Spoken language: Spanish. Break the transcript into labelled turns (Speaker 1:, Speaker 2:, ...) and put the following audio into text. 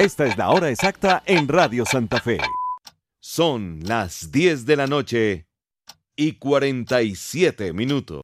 Speaker 1: Esta es la hora exacta en Radio Santa Fe. Son las 10 de la noche y 47 minutos.